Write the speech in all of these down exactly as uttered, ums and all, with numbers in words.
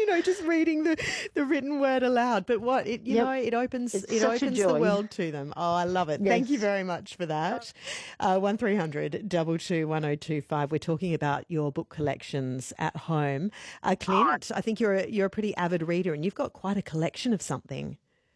know, just reading the, the written word aloud. But what it, you Yep. know, it opens It's it such a opens the joy. world to them. Oh, I love it. Yes. Thank you very much for that. Uh, one three hundred two two one oh two five. We're talking about your book collections at home. Uh, Clint, I think you're a, you're a pretty avid reader, and you've got quite a collection of something.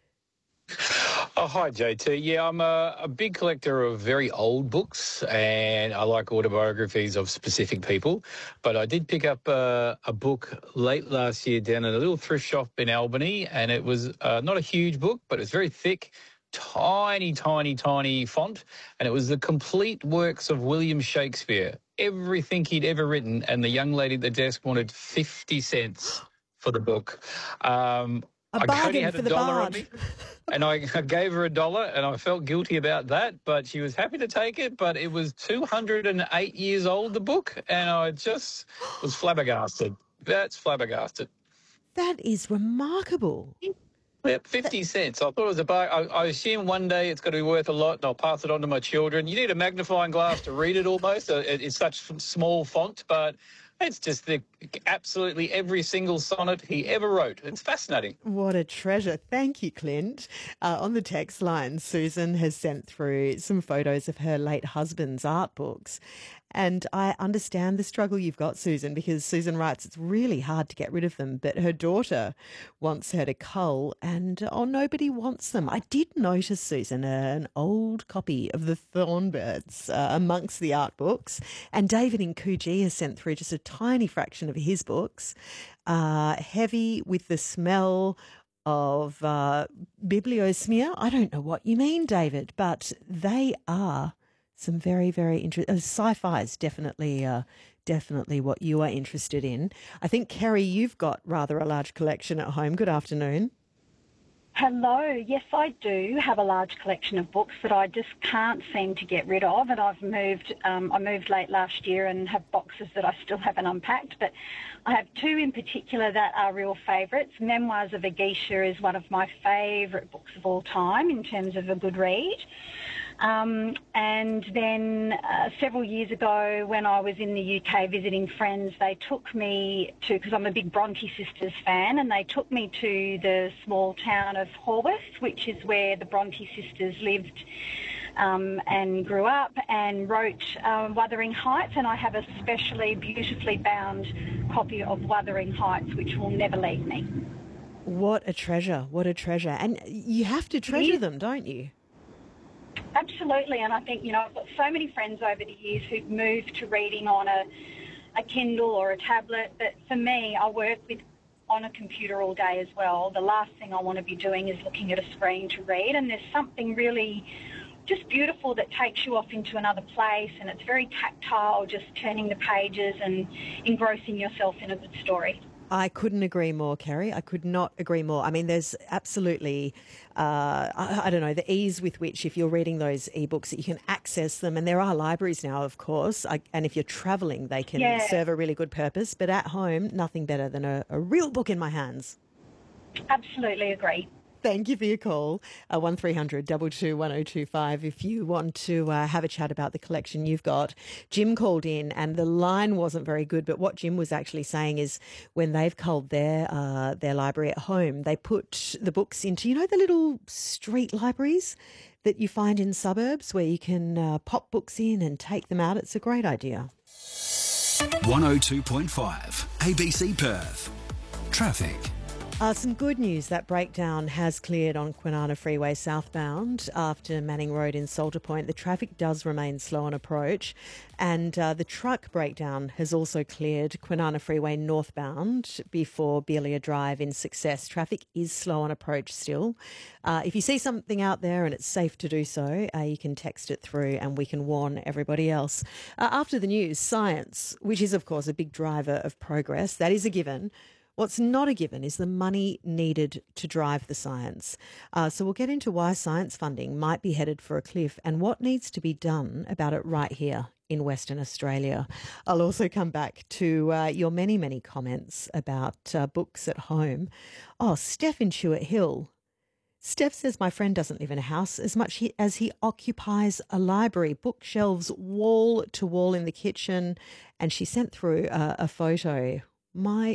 Oh, hi, J T. Yeah, I'm a, a big collector of very old books, and I like autobiographies of specific people. But I did pick up uh, a book late last year down at a little thrift shop in Albany, and it was uh, not a huge book, but it was very thick, tiny, tiny, tiny font, and it was the complete works of William Shakespeare, everything he'd ever written, and the young lady at the desk wanted fifty cents for the book. Um, A I only bargain had a for the dollar on bard. me. And I, I gave her a dollar, and I felt guilty about that, but she was happy to take it. But it was two hundred eight years old, the book, and I just was flabbergasted. That's flabbergasted. That is remarkable. Yep, fifty cents. I thought it was a bar. I, I assume one day it's going to be worth a lot, and I'll pass it on to my children. You need a magnifying glass to read it almost. Uh, it- It's such small font, but it's just the absolutely every single sonnet he ever wrote. It's fascinating. What a treasure. Thank you, Clint. Uh, on the text line, Susan has sent through some photos of her late husband's art books. And I understand the struggle you've got, Susan, because Susan writes it's really hard to get rid of them, but her daughter wants her to cull and, oh, nobody wants them. I did notice, Susan, an old copy of the Thornbirds uh, amongst the art books. And David in Coogee has sent through just a tiny fraction of his books, uh, heavy with the smell of uh, bibliosmere. I don't know what you mean, David, but they are some very, very interesting. Uh, sci-fi is definitely, uh, definitely what you are interested in. I think, Kerry, you've got rather a large collection at home. Good afternoon. Hello. Yes, I do have a large collection of books that I just can't seem to get rid of, and I've moved. Um, I moved late last year and have boxes that I still haven't unpacked. But I have two in particular that are real favourites. Memoirs of a Geisha is one of my favourite books of all time in terms of a good read. Um, and then uh, several years ago, when I was in the U K visiting friends, they took me to, because I'm a big Bronte sisters fan, and they took me to the small town of Haworth, which is where the Bronte sisters lived um, and grew up, and wrote uh, Wuthering Heights. And I have a specially beautifully bound copy of Wuthering Heights, which will never leave me. What a treasure. What a treasure. And you have to treasure them, don't you? Absolutely, and I think, you know, I've got so many friends over the years who've moved to reading on a, a Kindle or a tablet, but for me, I work with on a computer all day as well. The last thing I want to be doing is looking at a screen to read, and there's something really just beautiful that takes you off into another place, and it's very tactile, just turning the pages and engrossing yourself in a good story. I couldn't agree more, Kerry. I could not agree more. I mean, there's absolutely, uh, I, I don't know, the ease with which if you're reading those ebooks that you can access them, and there are libraries now, of course, I, and if you're travelling, they can Yeah. serve a really good purpose. But at home, nothing better than a, a real book in my hands. Absolutely agree. Thank you for your call. Uh, one three hundred two two one oh two five if you want to uh, have a chat about the collection you've got. Jim called in and the line wasn't very good, but what Jim was actually saying is when they've culled their, uh, their library at home, they put the books into, you know, the little street libraries that you find in suburbs where you can uh, pop books in and take them out. It's a great idea. one oh two point five A B C Perth. Traffic. Uh, some good news. That breakdown has cleared on Kwinana Freeway southbound after Manning Road in Salter Point. The traffic does remain slow on approach, and uh, the truck breakdown has also cleared Kwinana Freeway northbound before Belia Drive in Success. Traffic is slow on approach still. Uh, if you see something out there and it's safe to do so, uh, you can text it through and we can warn everybody else. Uh, after the news, science, which is of course a big driver of progress, that is a given. What's not a given is the money needed to drive the science. Uh, so we'll get into why science funding might be headed for a cliff and what needs to be done about it right here in Western Australia. I'll also come back to uh, your many, many comments about uh, books at home. Oh, Steph in Chewett Hill. Steph says my friend doesn't live in a house as much he, as he occupies a library, bookshelves wall to wall in the kitchen, and she sent through uh, a photo. My